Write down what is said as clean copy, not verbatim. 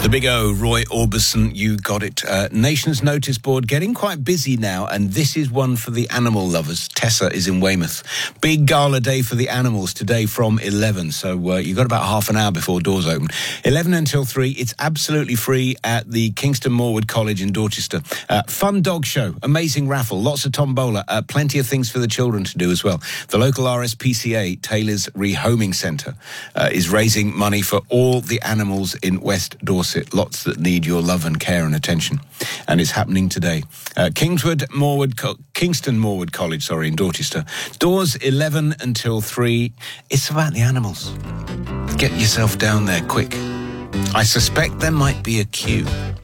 The Big O, Roy Orbison, you got it. Nation's notice board getting quite busy now, and this is one for the animal lovers. Tessa is in Weymouth. Big gala day for the animals today from 11, so you've got about half an hour before doors open. 11 until 3, it's absolutely free at the Kingston Moorwood College in Dorchester. Fun dog show, amazing raffle, lots of tombola, plenty of things for the children to do as well. The local RSPCA, Taylor's Rehoming Centre, is raising money for all the animals in West Dorset. Lots that need your love and care and attention. And it's happening today. Kingston Moorwood College, in Dorchester. Doors 11 until 3. It's about the animals. Get yourself down there quick. I suspect there might be a queue.